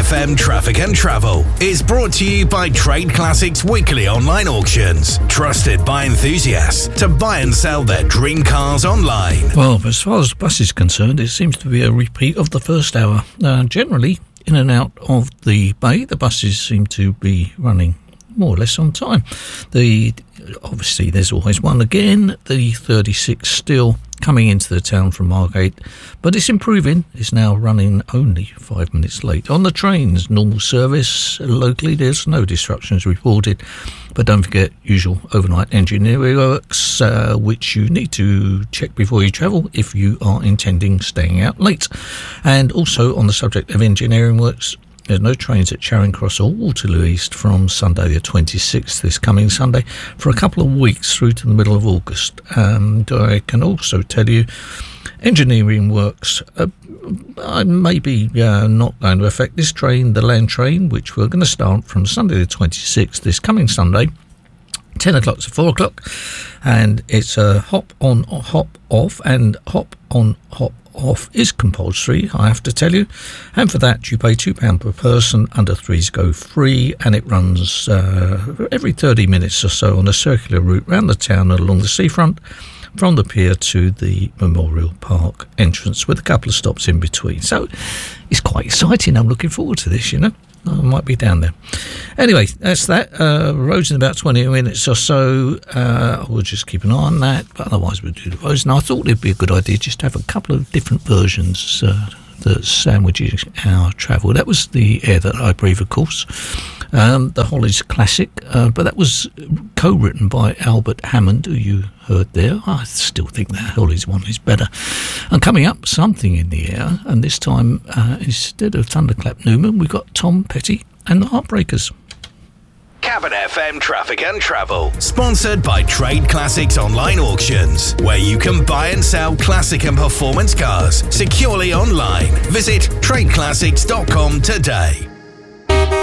FM Traffic and Travel is brought to you by Trade Classics Weekly Online Auctions, trusted by enthusiasts to buy and sell their dream cars online. Well, as far as the bus is concerned, it seems to be a repeat of the first hour. Generally, in and out of the bay, the buses seem to be running more or less on time. Obviously, there's always one again. The 36 still coming into the town from Margate, but it's improving. It's now running only 5 minutes late. On the trains, normal service locally, there's no disruptions reported, but don't forget usual overnight engineering works, which you need to check before you travel if you are intending staying out late. And also on the subject of engineering works, there's no trains at Charing Cross or Waterloo East from Sunday the 26th, this coming Sunday, for a couple of weeks through to the middle of August. And I can also tell you, engineering works may be not going to affect this train, the land train, which we're going to start from Sunday the 26th, this coming Sunday, 10 o'clock to 4 o'clock. And it's a hop on, hop off, and hop on, hop off is compulsory, I have to tell you, and for that you pay £2 per person. Under threes go free, and it runs every 30 minutes or so on a circular route round the town and along the seafront from the pier to the Memorial Park entrance, with a couple of stops in between. So it's quite exciting. I'm looking forward to this, you know. I might be down there. Anyway, that's that. Roads in about 20 minutes or so. We'll just keep an eye on that, but otherwise we'll do the roads. And I thought it'd be a good idea just to have a couple of different versions that sandwiches our travel. That was The Air That I Breathe, of course. The Hollies classic, but that was co-written by Albert Hammond, who you heard there. I still think that Hollies one is better. And coming up, Something in the Air, and this time, instead of Thunderclap Newman, we've got Tom Petty and the Heartbreakers. Cabin FM Traffic and Travel, sponsored by Trade Classics Online Auctions, where you can buy and sell classic and performance cars securely online. Visit tradeclassics.com today.